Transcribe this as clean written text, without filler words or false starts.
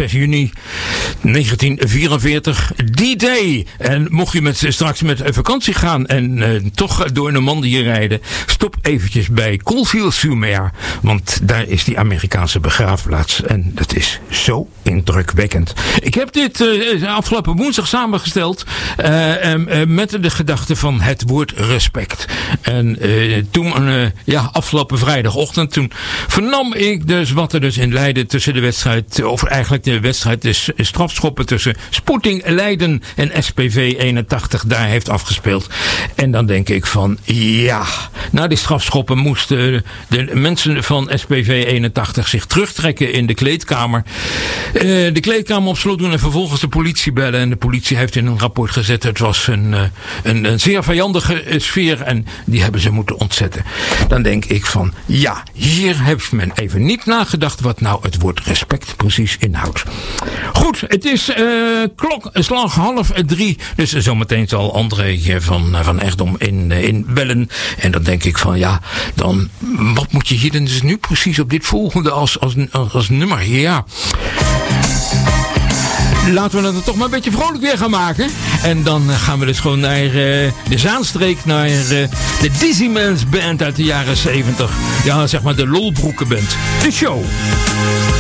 6 juni 1944, D-Day. En mocht je straks met vakantie gaan en toch door Normandië rijden, stop eventjes bij Coulfield-sur-Mer, want daar is die Amerikaanse begraafplaats. En dat is zo indrukwekkend. Ik heb dit afgelopen woensdag samengesteld met de gedachte van het woord respect. En toen, afgelopen vrijdagochtend, toen vernam ik dus wat er dus in Leiden tussen de wedstrijd, of eigenlijk de wedstrijd, de strafschoppen tussen Sporting Leiden en SPV 81 daar heeft afgespeeld. En dan denk ik van, ja, na die strafschoppen moesten de mensen van SPV 81 zich terugtrekken in de kleedkamer. De kleedkamer op slot doen en vervolgens de politie bellen. En de politie heeft in een rapport gezet, het was een zeer vijandige sfeer en die hebben ze moeten ontzetten. Dan denk ik van, ja, hier heeft men even niet nagedacht wat nou het woord respect precies inhoudt. Goed, het is klokslag 2:30. Dus zometeen zal André van Erdom in bellen. En dan denk ik van, ja, dan wat moet je hier dan dus nu precies op dit volgende als nummer? Ja. Laten we het toch maar een beetje vrolijk weer gaan maken. En dan gaan we dus gewoon naar de Zaanstreek, naar de Dizzy Man's Band uit de jaren 70. Ja, zeg maar de Lolbroeken Band. De show.